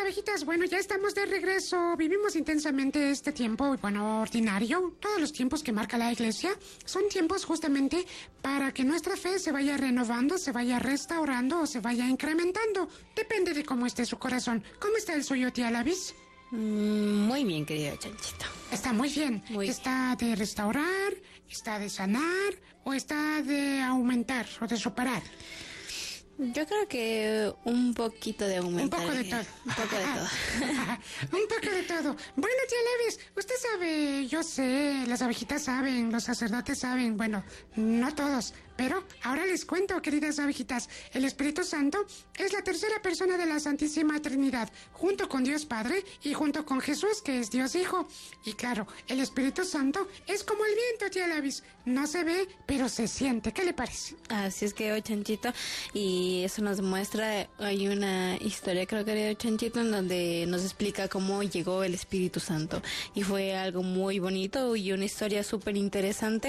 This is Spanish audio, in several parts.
abejitas, bueno, ya estamos de regreso. Vivimos intensamente este tiempo, bueno, ordinario. Todos los tiempos que marca la Iglesia son tiempos justamente para que nuestra fe se vaya renovando, se vaya restaurando o se vaya incrementando. Depende de cómo esté su corazón. ¿Cómo está el suyo, tía Lavis? Muy bien, querido Chanchito. Está muy bien. ¿Está de restaurar, está de sanar o está de aumentar o de superar? Yo creo que un poquito de aumentar. Un poco de todo. Un poco de todo. Un poco de todo. Bueno, tía Levis, usted sabe, yo sé, las abejitas saben, los sacerdotes saben, bueno, no todos, pero ahora les cuento, queridas abejitas, el Espíritu Santo es la tercera persona de la Santísima Trinidad, junto con Dios Padre y junto con Jesús, que es Dios Hijo. Y claro, el Espíritu Santo es como el viento, tía Levis, no se ve, pero se siente. ¿Qué le parece? Así es que, Chanchito, y eso nos demuestra, hay una historia, creo que de Chanchito, en donde nos explica cómo llegó el Espíritu Santo, y fue algo muy bonito y una historia súper interesante,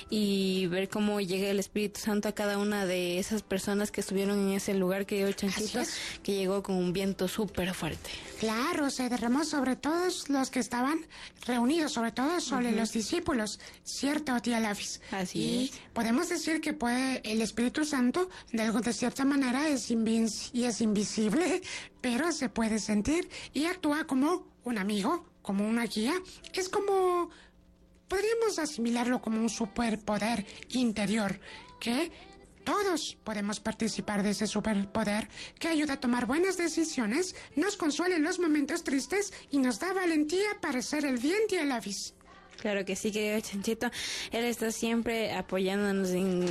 y ver cómo llega el Espíritu Santo a cada una de esas personas que estuvieron en ese lugar, que Chanchito, que llegó con un viento súper fuerte. Claro, se derramó sobre todos los que estaban reunidos, sobre todo sobre los discípulos, ¿cierto, tía Lavis? Así es. Podemos decir que el Espíritu Santo, de cierta manera, es invisible, pero se puede sentir y actúa como un amigo, como una guía. Es como, podríamos asimilarlo como un superpoder interior, que todos podemos participar de ese superpoder que ayuda a tomar buenas decisiones, nos consuela en los momentos tristes y nos da valentía para hacer el bien, tía Lavis. Claro que sí, querido Chanchito. Él está siempre apoyándonos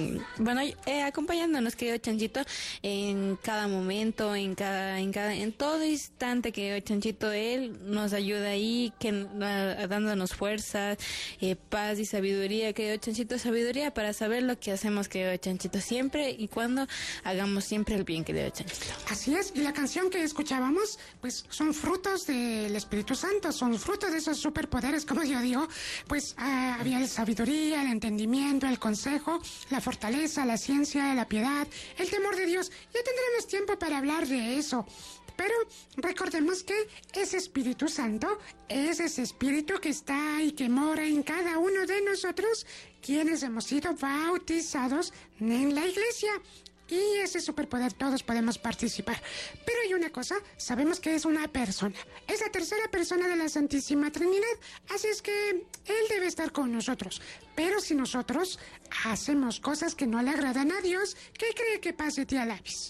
acompañándonos, querido Chanchito, en cada momento, en todo instante, querido Chanchito. Él nos ayuda ahí, dándonos fuerza, paz y sabiduría, querido Chanchito, sabiduría para saber lo que hacemos, querido Chanchito, siempre y cuando hagamos siempre el bien, querido Chanchito. Así es, y la canción que escuchábamos, pues son frutos del Espíritu Santo, son frutos de esos superpoderes, como yo digo. Pues había la sabiduría, el entendimiento, el consejo, la fortaleza, la ciencia, la piedad, el temor de Dios. Ya tendremos tiempo para hablar de eso. Pero recordemos que ese Espíritu Santo es ese Espíritu que está y que mora en cada uno de nosotros, quienes hemos sido bautizados en la Iglesia. Y ese superpoder todos podemos participar. Pero hay una cosa, sabemos que es una persona. Es la tercera persona de la Santísima Trinidad. Así es que Él debe estar con nosotros. Pero si nosotros hacemos cosas que no le agradan a Dios, ¿qué cree que pase, tía Lavis?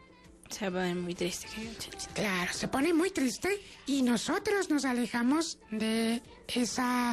Se pone muy triste. Claro, se pone muy triste y nosotros nos alejamos de esa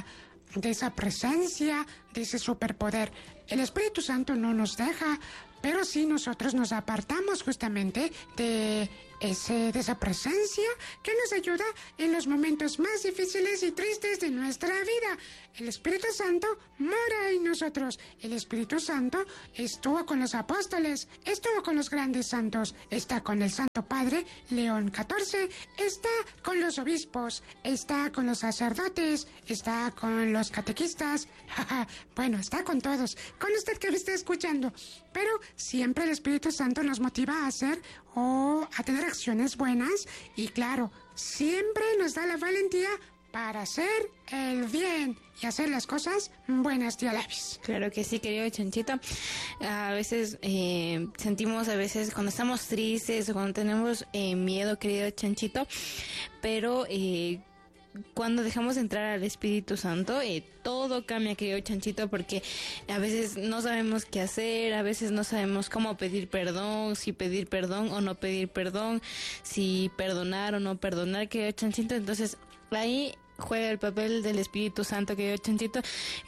presencia, de ese superpoder. El Espíritu Santo no nos deja, pero sí nosotros nos apartamos justamente de esa presencia que nos ayuda en los momentos más difíciles y tristes de nuestra vida. El Espíritu Santo mora en nosotros. El Espíritu Santo estuvo con los apóstoles, estuvo con los grandes santos, está con el Santo Padre León XIV, está con los obispos, está con los sacerdotes, está con los catequistas, bueno, está con todos, con usted que me está escuchando. Pero siempre el Espíritu Santo nos motiva a hacer o a tener acciones buenas y claro, siempre nos da la valentía para hacer el bien y hacer las cosas buenas, tía Lavis. Claro que sí, querido Chanchito. A veces sentimos, cuando estamos tristes o cuando tenemos miedo, querido Chanchito, pero cuando dejamos entrar al Espíritu Santo, todo cambia, querido Chanchito, porque a veces no sabemos qué hacer, a veces no sabemos cómo pedir perdón, si pedir perdón o no pedir perdón, si perdonar o no perdonar, querido Chanchito. Entonces ahí juega el papel del Espíritu Santo, querido Chanchito,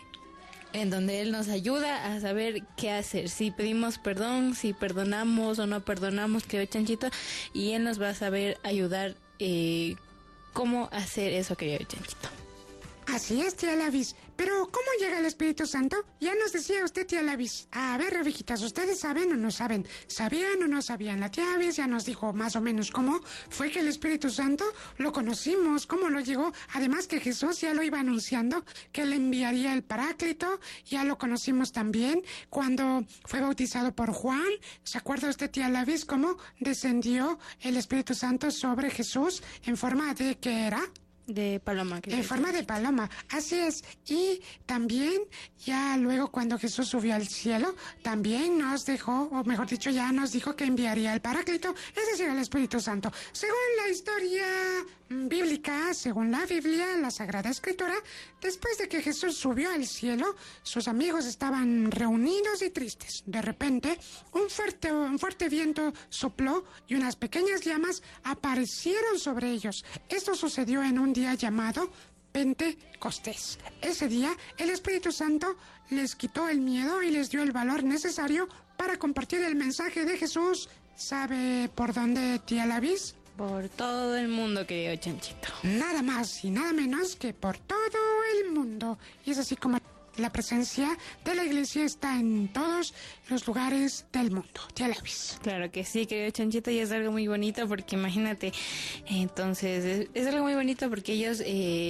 en donde Él nos ayuda a saber qué hacer, si pedimos perdón, si perdonamos o no perdonamos, querido Chanchito, y Él nos va a saber ayudar cómo hacer eso, querido Chanchito. Así es, tía Lavis, Pero, ¿cómo llega el Espíritu Santo? Ya nos decía usted, tía Lavis. A ver, revijitas, ¿ustedes saben o no saben? ¿Sabían o no sabían? La tía Lavis ya nos dijo más o menos cómo fue que el Espíritu Santo lo conocimos, cómo lo llegó. Además que Jesús ya lo iba anunciando, que le enviaría el Paráclito. Ya lo conocimos también cuando fue bautizado por Juan. ¿Se acuerda usted, tía Lavis, cómo descendió el Espíritu Santo sobre Jesús en forma de, ¿qué era? De paloma. En forma de paloma, así es. Y también, ya luego cuando Jesús subió al cielo, también nos dejó, o mejor dicho, ya nos dijo que enviaría el Paráclito, es decir, el Espíritu Santo. Según la historia bíblica, según la Biblia, la Sagrada Escritura, después de que Jesús subió al cielo, sus amigos estaban reunidos y tristes. De repente, un fuerte viento sopló y unas pequeñas llamas aparecieron sobre ellos. Esto sucedió en un día llamado Pentecostés. Ese día, el Espíritu Santo les quitó el miedo y les dio el valor necesario para compartir el mensaje de Jesús. ¿Sabe por dónde, tía Lavis? Por todo el mundo, querido Chanchito. Nada más y nada menos que por todo el mundo. Y es así como la presencia de la iglesia está en todos los lugares del mundo. Tía Lavis. Claro que sí, querido Chanchito, y es algo muy bonito porque imagínate, entonces es algo muy bonito porque ellos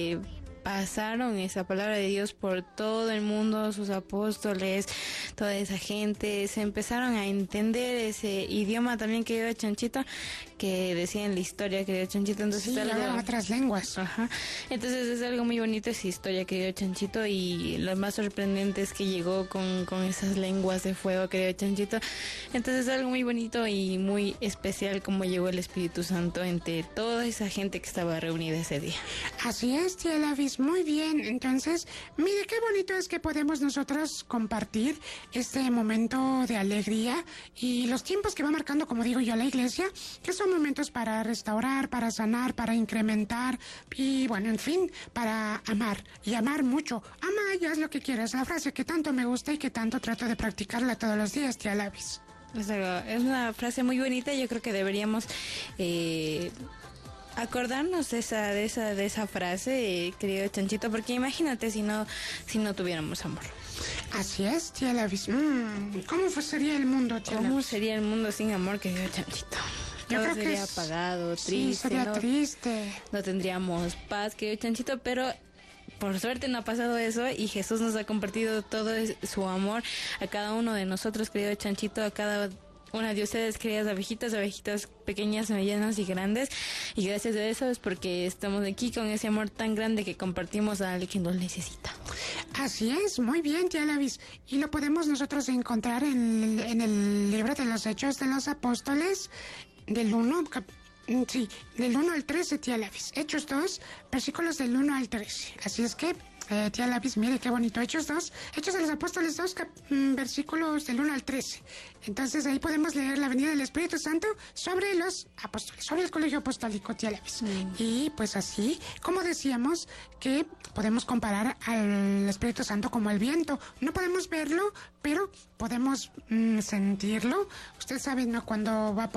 pasaron esa palabra de Dios por todo el mundo, sus apóstoles, toda esa gente, se empezaron a entender ese idioma también, querido Chanchito, que decía en la historia, querido Chanchito. Entonces sí, hablan otras lenguas. Ajá. Entonces es algo muy bonito esa historia, querido Chanchito, y lo más sorprendente es que llegó con esas lenguas de fuego, querido Chanchito. Entonces es algo muy bonito y muy especial como llegó el Espíritu Santo entre toda esa gente que estaba reunida ese día. Así es, tía Lavis, muy bien. Entonces, mire qué bonito es que podemos nosotros compartir este momento de alegría y los tiempos que va marcando, como digo yo, la iglesia, que son momentos para restaurar, para sanar, para incrementar y, bueno, en fin, para amar y amar mucho. Ama y haz lo que quieras. La frase que tanto me gusta y que tanto trato de practicarla todos los días, tía Lavis. Es una frase muy bonita. Yo creo que deberíamos acordarnos de esa frase, querido Chanchito, porque imagínate si no tuviéramos amor. Así es, tía Lavis. ¿Cómo sería el mundo, tía Lavis? ¿Cómo sería el mundo sin amor, querido Chanchito? Yo Todo creo sería que apagado, triste. Sí, sería triste. No tendríamos paz, querido Chanchito, pero por suerte no ha pasado eso y Jesús nos ha compartido todo su amor a cada uno de nosotros, querido Chanchito, a cada una de ustedes, queridas abejitas pequeñas, medianas y grandes, y gracias a eso es porque estamos aquí con ese amor tan grande que compartimos a alguien que nos necesita. Así es, muy bien, tía Lavis. Y lo podemos nosotros encontrar en el libro de los Hechos de los Apóstoles, del 1 al 13, tía Lavis. Hechos 2, versículos del 1 al 13. Así es que, tía Lavis, mire qué bonito. Hechos de los Apóstoles 2, versículos del 1 al 13. Entonces ahí podemos leer la venida del Espíritu Santo sobre los apóstoles, sobre el colegio apostólico, tía Lavis. Y pues así, como decíamos, que podemos comparar al Espíritu Santo como el viento. No podemos verlo, pero podemos sentirlo. Usted sabe, ¿no? Cuando va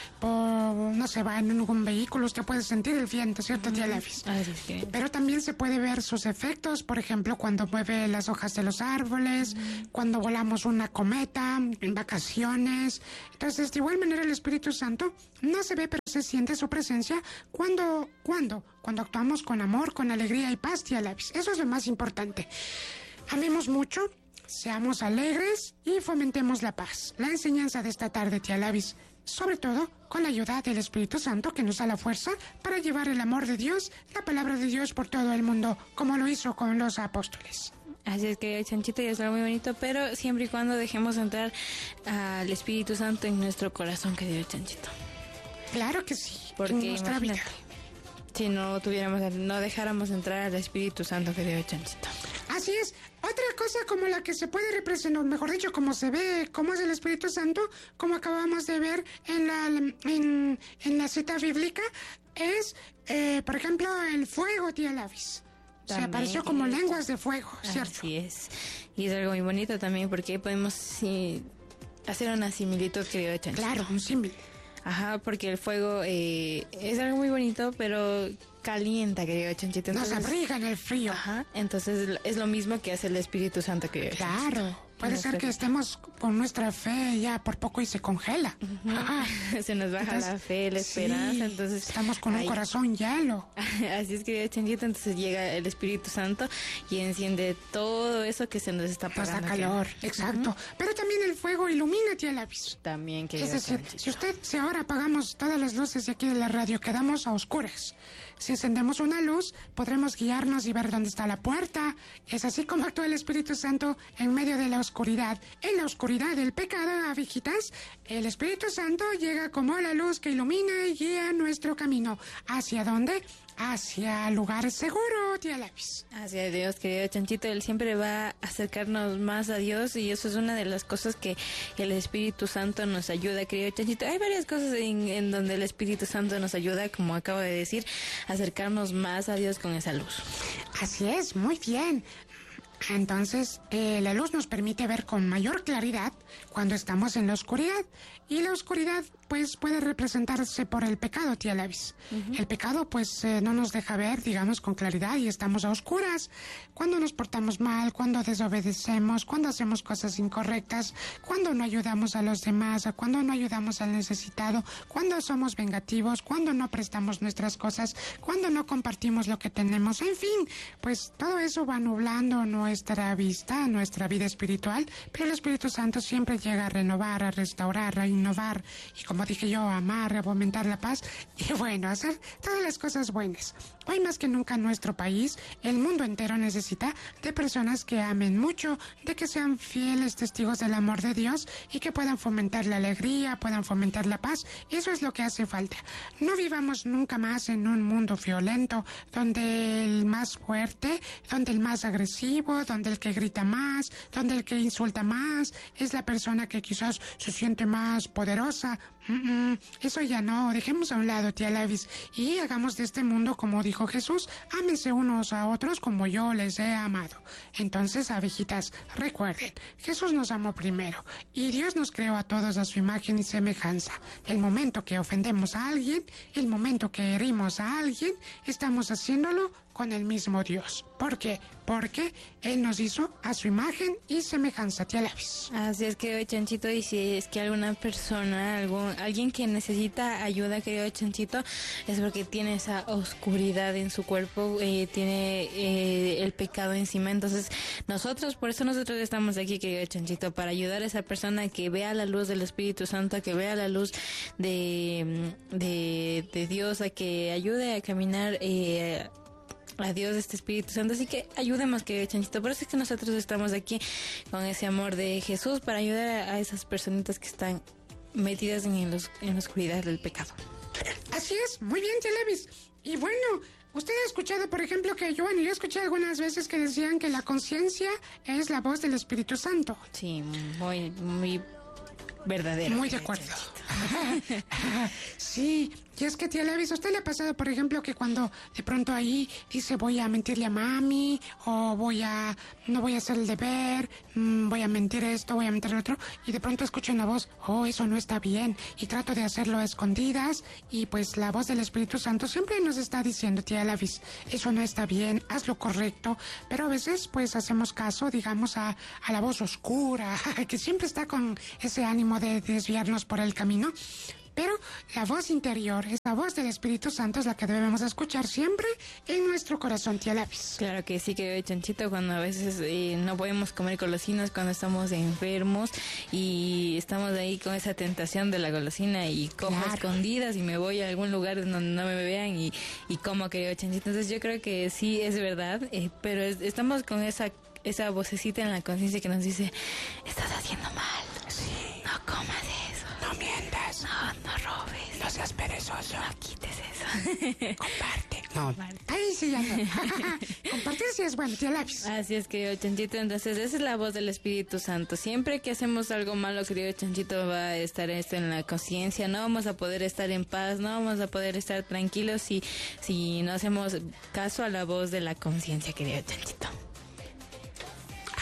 no se va en algún vehículo, usted puede sentir el viento, ¿cierto, tía Lavis? Pero también se puede ver sus efectos, por ejemplo, cuando mueve las hojas de los árboles, cuando volamos una cometa, en vacaciones. Entonces, de igual manera, el Espíritu Santo no se ve, pero se siente su presencia cuando actuamos con amor, con alegría y paz, tía Lavis. Eso es lo más importante. Amemos mucho, seamos alegres y fomentemos la paz. La enseñanza de esta tarde, tía Lavis, sobre todo con la ayuda del Espíritu Santo que nos da la fuerza para llevar el amor de Dios, la palabra de Dios por todo el mundo, como lo hizo con los apóstoles. Así es que, Chanchito, ya es algo muy bonito, pero siempre y cuando dejemos entrar al Espíritu Santo en nuestro corazón, querido Chanchito. Claro que sí, porque en nuestra vida. Si no dejáramos entrar al Espíritu Santo, querido Chanchito. Así es. Otra cosa como la que se puede representar, mejor dicho, como se ve, cómo es el Espíritu Santo, como acabamos de ver en la cita bíblica, es, por ejemplo, el fuego, tía Lavis. Se apareció como lenguas de fuego, ¿cierto? Así es. Y es algo muy bonito también porque podemos hacer una similitud, querido Chanchito. Claro, un símil. Ajá, porque el fuego es algo muy bonito, pero calienta, querido Chanchito. Nos abriga en el frío. Ajá, entonces es lo mismo que hace el Espíritu Santo, querido Chanchito. Claro. Puede ser que estemos con nuestra fe ya por poco y se congela. Se nos baja la fe, la esperanza, sí, entonces... estamos con un corazón hielo. Así es, querido Chanchito, entonces llega el Espíritu Santo y enciende todo eso que se nos está apagando. Nos da calor, exacto. Pero también el fuego ilumina, tía Lapis. También, querido Chanchito. Es decir, si ahora apagamos todas las luces de aquí de la radio, quedamos a oscuras. Si encendemos una luz, podremos guiarnos y ver dónde está la puerta. Es así como actúa el Espíritu Santo en medio de la oscuridad. En la oscuridad del pecado, abejitas, el Espíritu Santo llega como la luz que ilumina y guía nuestro camino. ¿Hacia dónde? Hacia lugar seguro, tía Lapis. Hacia Dios, querido Chanchito. Él siempre va a acercarnos más a Dios y eso es una de las cosas que el Espíritu Santo nos ayuda, querido Chanchito. Hay varias cosas en donde el Espíritu Santo nos ayuda, como acabo de decir, a acercarnos más a Dios con esa luz. Así es, muy bien. Entonces, la luz nos permite ver con mayor claridad cuando estamos en la oscuridad. Y la oscuridad, pues, puede representarse por el pecado, tía Lapis. El pecado, pues, no nos deja ver, digamos, con claridad y estamos a oscuras. Cuando nos portamos mal, cuando desobedecemos, cuando hacemos cosas incorrectas, cuando no ayudamos a los demás, cuando no ayudamos al necesitado, cuando somos vengativos, cuando no prestamos nuestras cosas, cuando no compartimos lo que tenemos. En fin, pues, todo eso va nublando nuestra vista, nuestra vida espiritual, pero el Espíritu Santo siempre llega a renovar, a restaurar, a innovar y, como dije yo, a amar, a fomentar la paz y, bueno, hacer todas las cosas buenas. Hoy más que nunca en nuestro país, el mundo entero necesita de personas que amen mucho, de que sean fieles testigos del amor de Dios y que puedan fomentar la alegría, puedan fomentar la paz. Eso es lo que hace falta. No vivamos nunca más en un mundo violento, donde el más fuerte, donde el más agresivo, donde el que grita más, donde el que insulta más es la persona que quizás se siente más poderosa. Eso ya no, dejemos a un lado, tía Lapis, y hagamos de este mundo como dijo Jesús: ámense unos a otros como yo les he amado. Entonces, abejitas, recuerden, Jesús nos amó primero y Dios nos creó a todos a su imagen y semejanza. El momento que ofendemos a alguien, el momento que herimos a alguien, estamos haciéndolo con el mismo Dios. ¿Por qué? Porque Él nos hizo a su imagen y semejanza, tía Lapis. Así es, querido Chanchito, y si es que alguna persona, alguien que necesita ayuda, querido Chanchito, es porque tiene esa oscuridad en su cuerpo, tiene el pecado encima. Entonces, por eso nosotros estamos aquí, querido Chanchito, para ayudar a esa persona que vea la luz del Espíritu Santo, que vea la luz de Dios, a que ayude a caminar a Dios, este Espíritu Santo. Así que ayudemos, querido Chanchito. Por eso es que nosotros estamos aquí con ese amor de Jesús, para ayudar a esas personitas que están metidas en la oscuridad del pecado. Así es, muy bien, tía Lapis. Y bueno, usted ha escuchado, por ejemplo, que yo escuché algunas veces que decían que la conciencia es la voz del Espíritu Santo. Sí, muy, muy verdadero. Muy de acuerdo. Sí, y es que, tía Lapis, ¿a usted le ha pasado, por ejemplo, que cuando de pronto ahí dice voy a mentirle a mami, o no voy a hacer el deber, voy a mentir esto, voy a mentir lo otro, y de pronto escucho una voz, oh, eso no está bien, y trato de hacerlo a escondidas, y pues la voz del Espíritu Santo siempre nos está diciendo, tía Lapis, eso no está bien, haz lo correcto, pero a veces pues hacemos caso, digamos, a la voz oscura, que siempre está con ese ánimo de desviarnos por el camino. Pero la voz interior, esa voz del Espíritu Santo, es la que debemos escuchar siempre en nuestro corazón, tía Lapis. Claro que sí, que Chanchito, cuando a veces no podemos comer golosinas, cuando estamos enfermos y estamos ahí con esa tentación de la golosina y cojo escondidas y me voy a algún lugar donde no me vean y como, querido Chanchito. Entonces yo creo que sí es verdad, pero estamos con esa vocecita en la conciencia que nos dice, estás haciendo mal, Sí. no comas eso, No mientas. no robes, No seas perezoso. no quites eso. Comparte. No. Ahí sí ya no. Compartir sí es bueno, tía Lapis. Así es, querido Chanchito. Entonces, esa es la voz del Espíritu Santo. Siempre que hacemos algo malo, querido Chanchito, va a estar esto en la conciencia. No vamos a poder estar en paz, no vamos a poder estar tranquilos si no hacemos caso a la voz de la conciencia, querido Chanchito.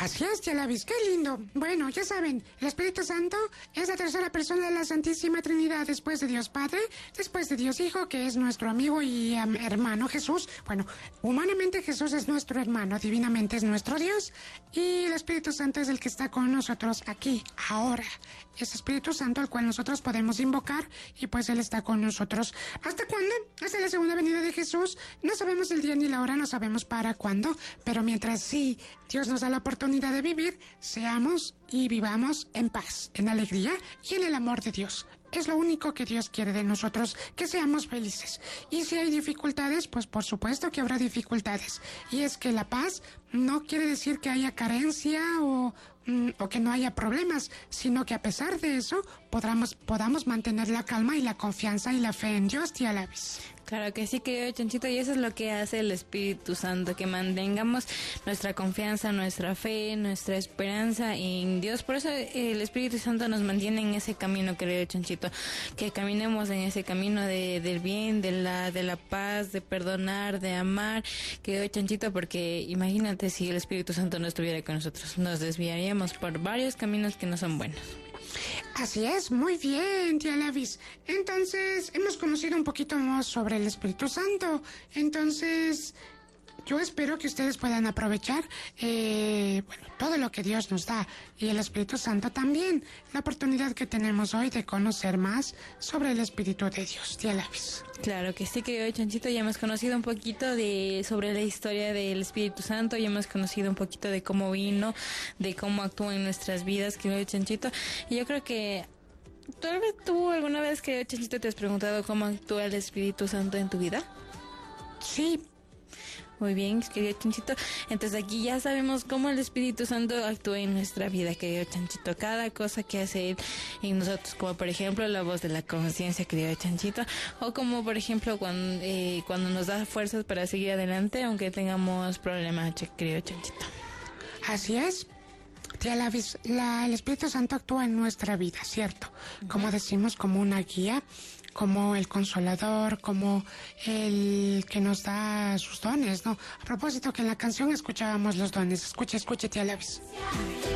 Así es, tía Lavis, qué lindo. Bueno, ya saben, el Espíritu Santo es la tercera persona de la Santísima Trinidad, después de Dios Padre, después de Dios Hijo, que es nuestro amigo y hermano Jesús. Bueno, humanamente Jesús es nuestro hermano, divinamente es nuestro Dios, y el Espíritu Santo es el que está con nosotros aquí, ahora. Es Espíritu Santo al cual nosotros podemos invocar y pues Él está con nosotros. ¿Hasta cuándo? Hasta la segunda venida de Jesús. No sabemos el día ni la hora, no sabemos para cuándo, pero mientras sí Dios nos da la oportunidad de vivir, seamos y vivamos en paz, en alegría y en el amor de Dios. Es lo único que Dios quiere de nosotros, que seamos felices. Y si hay dificultades, pues por supuesto que habrá dificultades. Y es que la paz no quiere decir que haya carencia o que no haya problemas, sino que a pesar de eso podamos mantener la calma y la confianza y la fe en Dios, tía Lavis. Claro que sí, querido Chanchito, y eso es lo que hace el Espíritu Santo, que mantengamos nuestra confianza, nuestra fe, nuestra esperanza en Dios. Por eso el Espíritu Santo nos mantiene en ese camino, querido Chanchito, que caminemos en ese camino del bien, de la paz, de perdonar, de amar, querido Chanchito, porque imagínate si el Espíritu Santo no estuviera con nosotros, nos desviaríamos por varios caminos que no son buenos. Así es, muy bien, tía Lavis. Entonces, hemos conocido un poquito más sobre el Espíritu Santo. Entonces, yo espero que ustedes puedan aprovechar todo lo que Dios nos da y el Espíritu Santo también. La oportunidad que tenemos hoy de conocer más sobre el Espíritu de Dios, tía Lavis. Claro que sí, querido Chanchito, ya hemos conocido un poquito sobre la historia del Espíritu Santo, ya hemos conocido un poquito de cómo vino, de cómo actúa en nuestras vidas, querido Chanchito. Y yo creo que tú alguna vez, querido Chanchito, te has preguntado cómo actúa el Espíritu Santo en tu vida. Sí. Muy bien, querido Chanchito. Entonces aquí ya sabemos cómo el Espíritu Santo actúa en nuestra vida, querido Chanchito. Cada cosa que hace Él en nosotros, como por ejemplo la voz de la conciencia, querido Chanchito, o como por ejemplo cuando nos da fuerzas para seguir adelante, aunque tengamos problemas, querido Chanchito. Así es. Tía Lavis, el Espíritu Santo actúa en nuestra vida, ¿cierto? Como decimos, como una guía, como el consolador, como el que nos da sus dones, ¿no? A propósito que en la canción escuchábamos los dones. Escuche, tía Lavis.